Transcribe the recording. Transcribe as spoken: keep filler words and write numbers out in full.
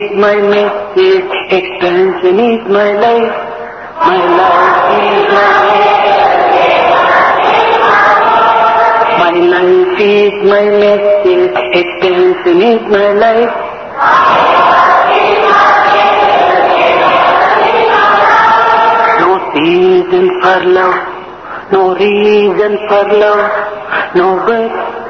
My message, expansion is my life. My life is my message. My life is my message, expansion is my life. No season for love, no reason for love, no birth.